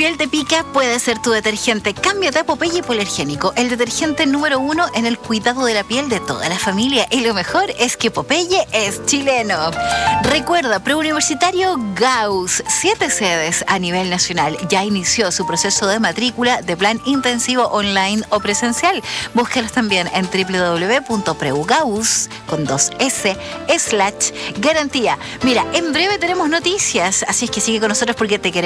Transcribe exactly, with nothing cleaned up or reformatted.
piel te pica puede ser tu detergente. Cámbiate a Popeye Hipoalergénico, el detergente número uno en el cuidado de la piel de toda la familia. Y lo mejor es que Popeye es chileno. Recuerda, preuniversitario Gauss, siete sedes a nivel nacional. Ya inició su proceso de matrícula de plan intensivo online o presencial. Búscalos también en doble u doble u doble u punto preugaus con dos S slash garantía. Mira, en breve tenemos noticias, así es que sigue con nosotros porque te queremos.